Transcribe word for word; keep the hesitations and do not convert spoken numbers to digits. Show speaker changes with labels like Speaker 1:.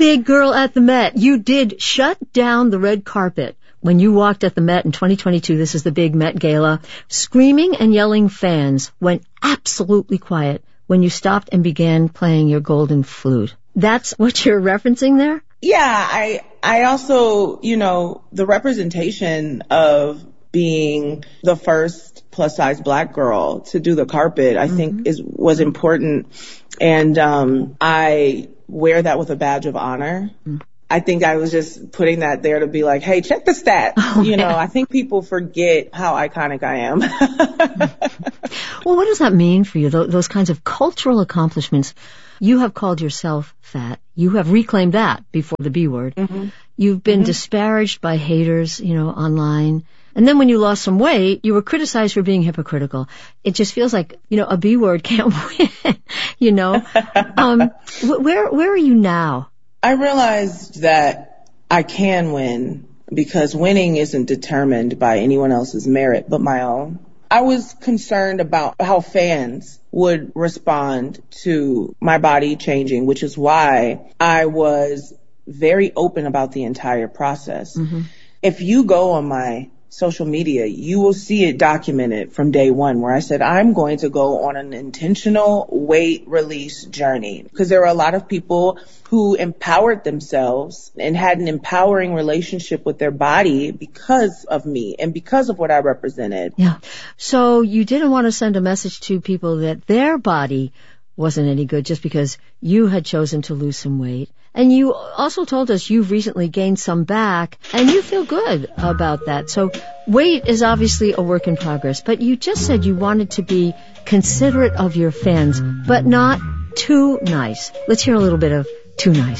Speaker 1: big girl at the Met. You did shut down the red carpet when you walked at the Met in twenty twenty-two. This is the big Met Gala. Screaming and yelling fans went absolutely quiet when you stopped and began playing your golden flute. That's what you're referencing there?
Speaker 2: Yeah, I I also, you know, the representation of being the first plus-size black girl to do the carpet, I mm-hmm. think is was important. And um I wear that with a badge of honor. Mm-hmm. I think I was just putting that there to be like, hey, check the stats. Oh, you know, I think people forget how iconic I am.
Speaker 1: Well, what does that mean for you, Th- those kinds of cultural accomplishments? You have called yourself fat. You have reclaimed that before the B word. Mm-hmm. You've been mm-hmm. disparaged by haters, you know, online. And then when you lost some weight, you were criticized for being hypocritical. It just feels like, you know, a B word can't win, you know. um, where, where are you now?
Speaker 2: I realized that I can win because winning isn't determined by anyone else's merit but my own. I was concerned about how fans would respond to my body changing, which is why I was very open about the entire process. Mm-hmm. If you go on my social media, you will see it documented from day one where I said, I'm going to go on an intentional weight release journey, because there are a lot of people who empowered themselves and had an empowering relationship with their body because of me and because of what I represented.
Speaker 1: Yeah. So you didn't want to send a message to people that their body wasn't any good just because you had chosen to lose some weight. And you also told us you've recently gained some back, and you feel good about that. So weight is obviously a work in progress, but you just said you wanted to be considerate of your fans, but not too nice. Let's hear a little bit of Too Nice.